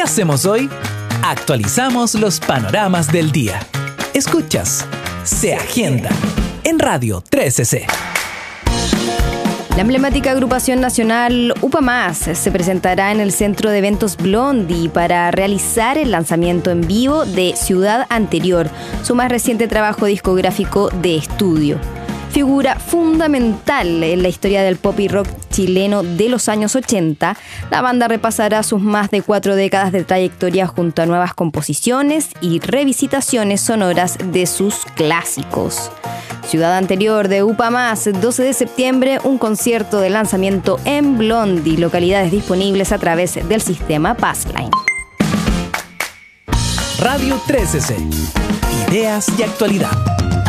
hacemos hoy? Actualizamos los panoramas del día. Escuchas Se Agenda en Radio 13C. La emblemática agrupación nacional UPA+, se presentará en el Centro de Eventos Blondie para realizar el lanzamiento en vivo de Ciudad Anterior, su más reciente trabajo discográfico de estudio. Figura fundamental en la historia del pop y rock chileno de los años 80, la banda repasará sus más de 4 décadas de trayectoria junto a nuevas composiciones y revisitaciones sonoras de sus clásicos. Ciudad Anterior de UPA+, 12 de septiembre, un concierto de lanzamiento en Blondie, localidades disponibles a través del sistema Passline. Radio 13C. Ideas y actualidad.